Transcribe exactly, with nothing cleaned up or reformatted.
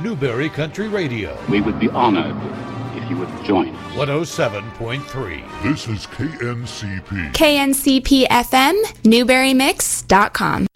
Newberry Country Radio. We would be honored if you would join us. one oh seven point three. This is K N C P. K N C P F M, Newberry Mix dot com.